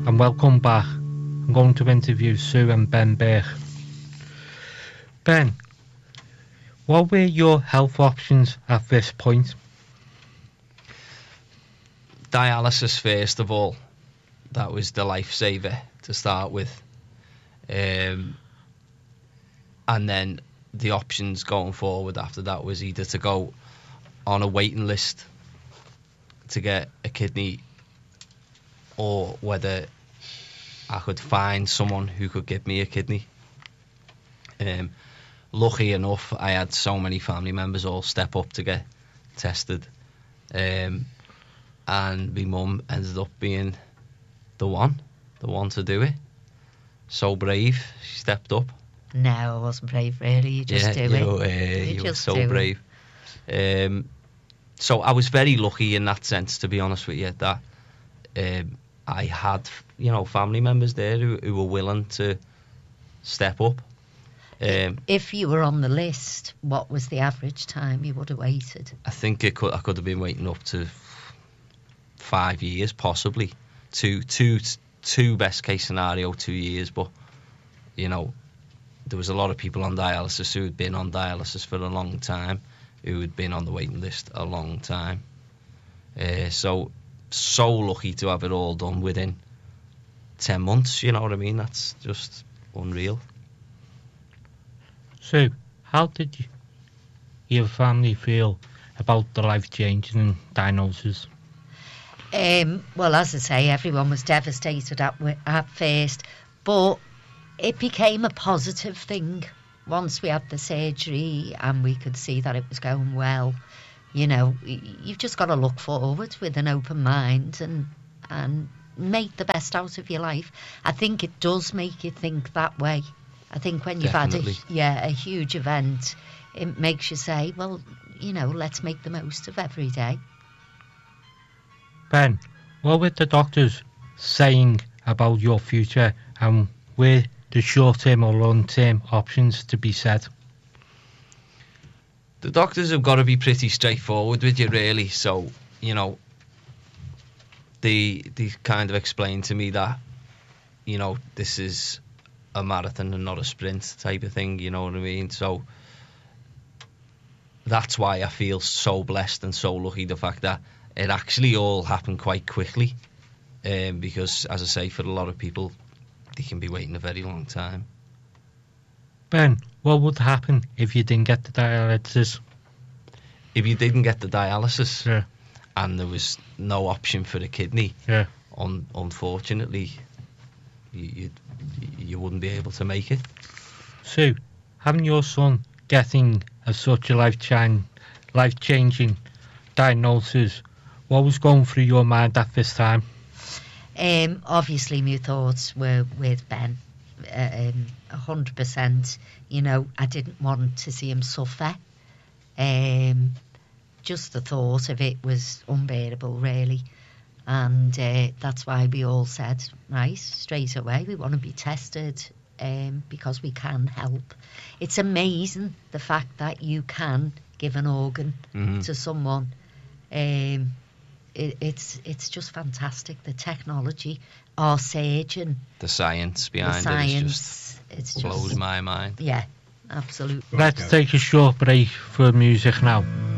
and welcome back. I'm going to interview Sue and Ben Burke. Ben, what were your health options at this point? Dialysis first of all. That was the lifesaver to start with. And then the options going forward after that was either to go on a waiting list to get a kidney, or whether I could find someone who could give me a kidney. Lucky enough, I had so many family members all step up to get tested, and my mum ended up being the one to do it. So brave, she stepped up. No, I wasn't brave, really. You just do it. You were so brave. So I was very lucky in that sense, to be honest with you, that I had, family members there who were willing to step up. If you were on the list, what was the average time you would have waited? I think I could have been waiting up to 5 years, possibly. Two best case scenario, 2 years, but there was a lot of people on dialysis who had been on dialysis for a long time, who had been on the waiting list a long time. So lucky to have it all done within 10 months, you know what I mean? That's just unreal. So, how did your family feel about the life-changing diagnosis? Well, as I say, everyone was devastated at first, but it became a positive thing once we had the surgery and we could see that it was going well. You've just got to look forward with an open mind and make the best out of your life. I think it does make you think that way. I think when you've Definitely. had a huge event, it makes you say, well, let's make the most of every day. Ben, what were the doctors saying about your future, and were the short-term or long-term options to be said? The doctors have got to be pretty straightforward with you, really. So, they kind of explained to me that, this is a marathon and not a sprint type of thing, you know what I mean? So that's why I feel so blessed and so lucky, the fact that it actually all happened quite quickly, because, as I say, for a lot of people, they can be waiting a very long time. Ben, what would happen if you didn't get the dialysis? If you didn't get the dialysis, Yeah. and there was no option for a kidney, Yeah. Unfortunately, you wouldn't be able to make it. So, having your son getting such a life-changing diagnosis, what was going through your mind at this time? Obviously, my thoughts were with Ben, 100%. I didn't want to see him suffer. Just the thought of it was unbearable, really. And that's why we all said, right, straight away, we want to be tested, because we can help. It's amazing, the fact that you can give an organ to someone. It's just fantastic, the technology, our surgeon, The science behind it just blows my mind. Yeah, absolutely. Let's take a short break for music now.